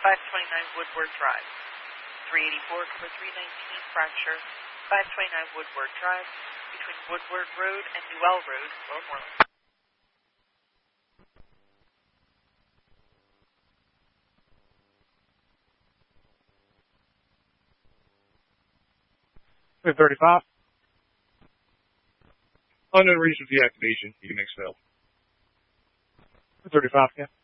529 Woodward Drive. 384, cover 319, fracture, 529 Woodward Drive, between Woodward Road and Newell Road, Westmoreland. 35. Unknown reason for deactivation. You can expel. 35, yeah.